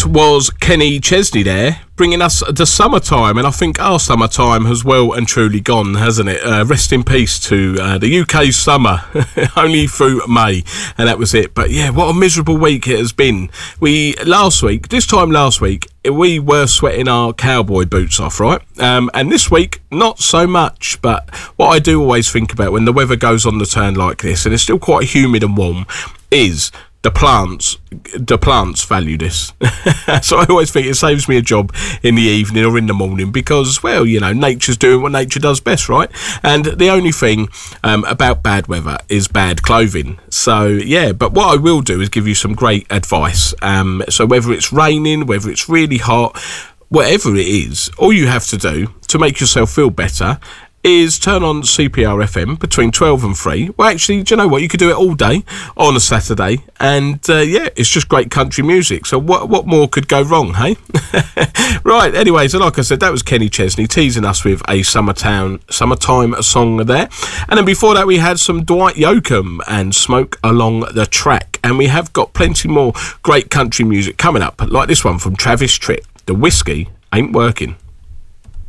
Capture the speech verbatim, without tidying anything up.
That was Kenny Chesney there, bringing us to summertime, and I think our summertime has well and truly gone, hasn't it? Uh, rest in peace to uh, the U K's summer, only through May, and that was it. But yeah, what a miserable week it has been. We, last week, this time last week, we were sweating our cowboy boots off, right? Um, and this week, not so much, but what I do always think about when the weather goes on the turn like this, and it's still quite humid and warm, is the plants, the plants value this. So I always think it saves me a job in the evening or in the morning because, well, you know, nature's doing what nature does best, right? And the only thing um, about bad weather is bad clothing. So, yeah, but what I will do is give you some great advice. Um, so whether it's raining, whether it's really hot, whatever it is, all you have to do to make yourself feel better is turn on C P R F M between twelve and three. Well, actually, do you know what? You could do it all day on a Saturday. And, uh, yeah, it's just great country music. So what what more could go wrong, hey? Right, anyway, so like I said, that was Kenny Chesney teasing us with a Summertown, Summertime song there. And then before that, we had some Dwight Yoakam and Smoke Along the Track. And we have got plenty more great country music coming up, like this one from Travis Tritt, The Whiskey Ain't Working.